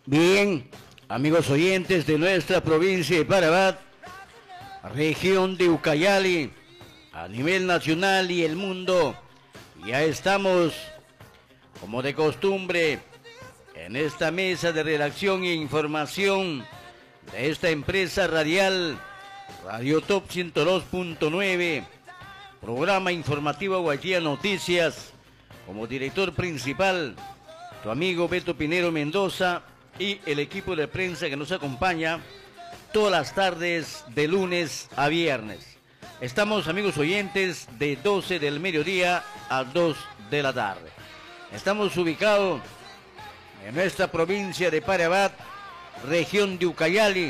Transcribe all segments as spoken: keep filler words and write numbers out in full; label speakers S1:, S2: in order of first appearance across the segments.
S1: Bien, amigos oyentes de nuestra provincia de Parabat, región de Ucayali, a nivel nacional y el mundo, ya estamos, como de costumbre, en esta mesa de redacción e información de esta empresa radial, Radio Top ciento dos punto nueve, programa informativo Guajira Noticias, como director principal, tu amigo Beto Pinero Mendoza, y el equipo de prensa que nos acompaña todas las tardes de lunes a viernes. Estamos, amigos oyentes, de doce del mediodía a dos de la tarde. Estamos ubicados en nuestra provincia de Parabat, región de Ucayali,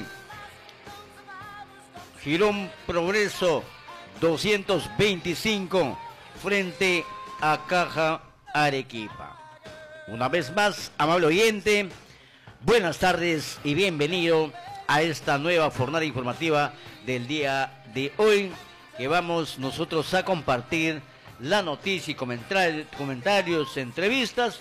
S1: Girón Progreso doscientos veinticinco, frente a Caja Arequipa. Una vez más, amable oyente, buenas tardes y bienvenido a esta nueva jornada informativa del día de hoy, que vamos nosotros a compartir la noticia y comentarios, entrevistas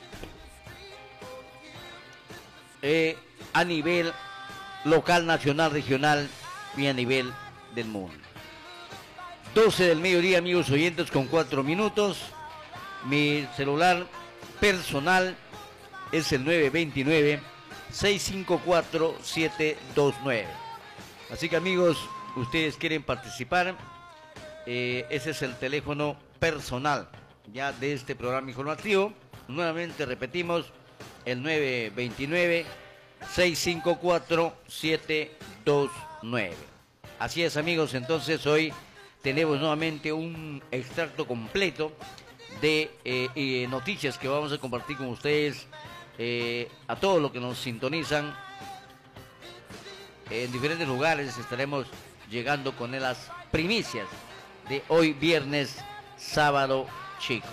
S1: eh, a nivel local, nacional, regional y a nivel del mundo. doce del mediodía, amigos oyentes, con cuatro minutos. Mi celular personal es el nueve dos nueve, seis cinco cuatro, siete dos nueve. Así que, amigos, ustedes quieren participar, eh, ese es el teléfono personal ya de este programa informativo. Nuevamente repetimos, el nueve dos nueve, seis cinco cuatro, siete dos nueve. Así es, amigos, entonces hoy tenemos nuevamente un extracto completo de eh, eh, noticias que vamos a compartir con ustedes, eh, a todos los que nos sintonizan en diferentes lugares. Estaremos llegando con las primicias de hoy viernes, sábado chico.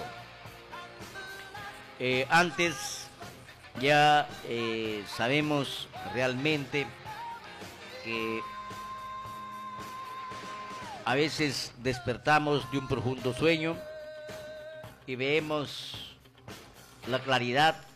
S1: Eh, antes ya eh, sabemos realmente que a veces despertamos de un profundo sueño y vemos la claridad